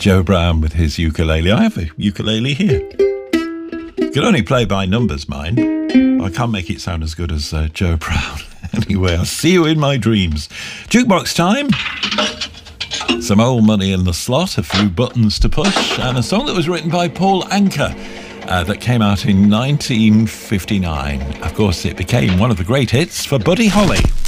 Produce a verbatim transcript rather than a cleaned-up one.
Joe Brown with his ukulele. I have a ukulele here. Can only play by numbers, mine. I can't make it sound as good as uh, Joe Brown. Anyway, I'll see you in my dreams. Jukebox time. Some old money in the slot, a few buttons to push, and a song that was written by Paul Anka uh, that came out in nineteen fifty-nine. Of course, it became one of the great hits for Buddy Holly.